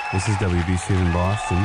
This is WBC in Boston.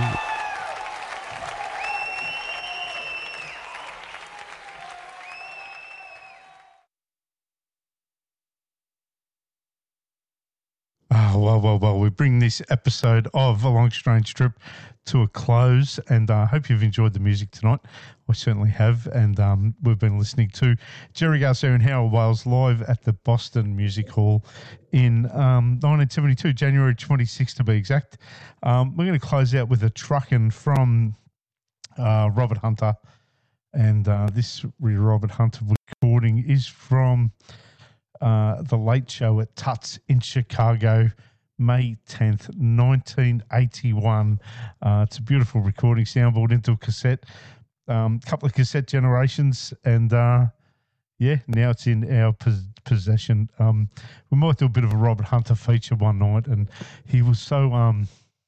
Well, we bring this episode of A Long Strange Trip to a close, and I hope you've enjoyed the music tonight. I certainly have, and we've been listening to Jerry Garcia and Howard Wales live at the Boston Music Hall in 1972, January 26th to be exact. We're going to close out with a truckin' from Robert Hunter, and this Robert Hunter recording is from The Late Show at Tuts in Chicago, May 10th, 1981. It's a beautiful recording, soundboard into a cassette, couple of cassette generations, and now it's in our possession. We might do a bit of a Robert Hunter feature one night, and he was so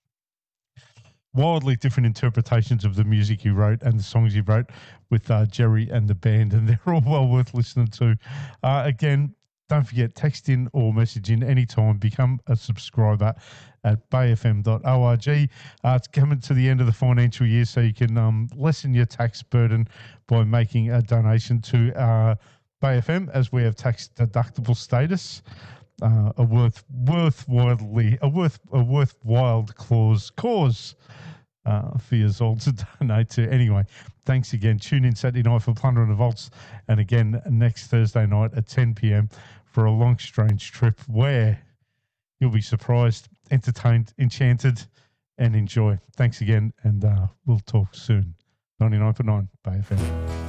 wildly different interpretations of the music he wrote and the songs he wrote with Jerry and the band, and they're all well worth listening to. Again, don't forget, text in or message in anytime. Become a subscriber at bayfm.org. It's coming to the end of the financial year, so you can lessen your tax burden by making a donation to BayFM, as we have tax deductible status. A worthwhile cause for you all to donate to. Anyway, thanks again. Tune in Saturday night for Plunder and the Vaults, and again next Thursday night at 10 p.m. for A Long Strange Trip, where you'll be surprised, entertained, enchanted, and enjoy. Thanks again, and we'll talk soon. 99.9 Bay FM.